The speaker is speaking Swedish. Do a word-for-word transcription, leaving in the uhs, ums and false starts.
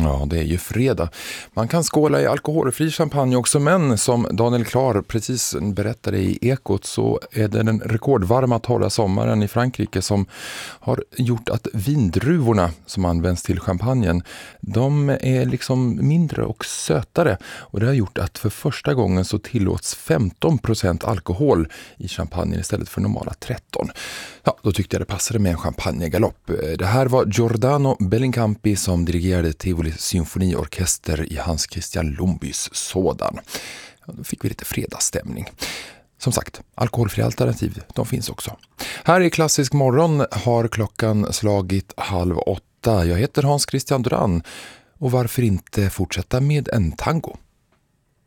Ja, det är ju fredag. Man kan skåla i alkoholfri champagne också, men som Daniel Klar precis berättade i Ekot så är det den rekordvarma torra sommaren i Frankrike som har gjort att vindruvorna som används till champagnen, de är liksom mindre och sötare, och det har gjort att för första gången så tillåts femton procent alkohol i champagnen istället för normala tretton. Ja, då tyckte jag det passade med en champagnegalopp. Det här var Giordano Bellincampi som dirigerade Tivoli symfoniorkester i Hans Christian Lumbys sådan. Ja, då fick vi lite fredagsstämning. Som sagt, alkoholfria alternativ, de finns också. Här i Klassisk morgon har klockan slagit halv åtta. Jag heter Hans Christian Duran, och varför inte fortsätta med en tango?